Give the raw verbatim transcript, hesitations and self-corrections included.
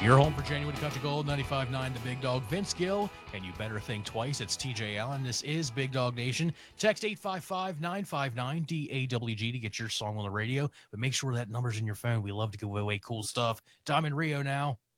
Your home for genuine country gold, ninety-five point nine The Big Dog, Vince Gill, and you better think twice. It's T J Allen. This is Big Dog Nation. Text eight five five, nine five nine, D A W G to get your song on the radio, but make sure that number's in your phone. We love to give away cool stuff. Diamond Rio now.